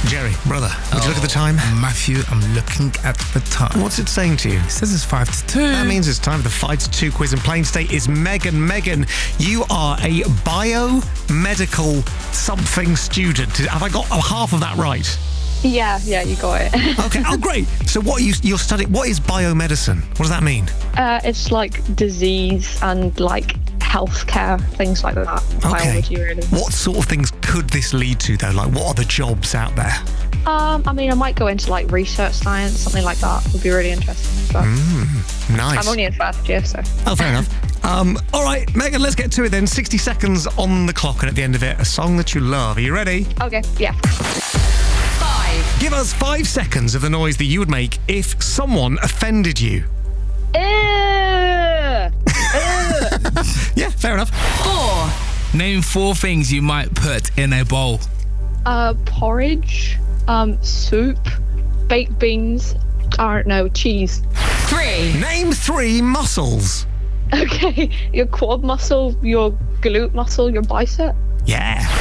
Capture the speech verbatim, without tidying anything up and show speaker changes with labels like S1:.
S1: Jerry, brother, would you look at the time?
S2: Matthew, I'm looking at the time.
S1: What's it saying to you?
S2: It says it's five to two.
S1: That means it's time for the five to two quiz, and playing today is Megan. Megan, you are a biomedical something student. Have I got half of that right?
S3: Yeah, yeah, you got it.
S1: Okay, oh great. So what are you, you're studying, what is biomedicine? What does that mean?
S3: Uh, it's like disease and like healthcare, things like that.
S1: Okay.
S3: Biology, really.
S1: What sort of things could this lead to though? Like what are the jobs out there?
S3: Um, I mean, I might go into like research science, something like that would be really interesting. But
S1: Mm, nice.
S3: I'm only in first year, so.
S1: Oh, fair enough. Um, all right, Megan, let's get to it then. sixty seconds on the clock, and at the end of it, a song that you love. Are you ready?
S3: Okay, yeah.
S4: Five.
S1: Give us five seconds of the noise that you would make if someone offended you.
S3: Uh,
S1: Yeah, fair enough.
S4: Four.
S2: Name four things you might put in a bowl.
S3: uh, porridge, um, soup, baked beans, I don't know, cheese.
S4: Three.
S1: Name three muscles.
S3: Okay, your quad muscle, your glute muscle, your bicep.
S1: Yeah.